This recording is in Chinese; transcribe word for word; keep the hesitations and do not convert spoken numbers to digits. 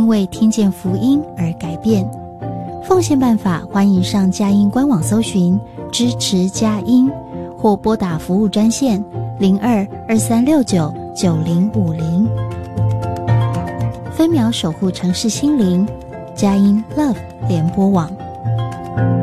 为听见福音而改变。奉献办法，欢迎上佳音官网搜寻支持佳音，或拨打服务专线零二二三六九九零五零。分秒守护城市心灵，佳音 Love 联播网。